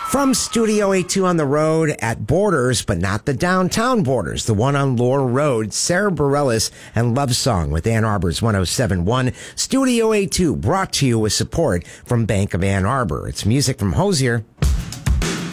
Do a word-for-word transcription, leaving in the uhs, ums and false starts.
From Studio A two on the road at Borders, but not the downtown Borders, the one on Lore Road, Sarah Bareilles and Love Song with Ann Arbor's one oh seven point one. Studio A two brought to you with support from Bank of Ann Arbor. It's music from Hozier.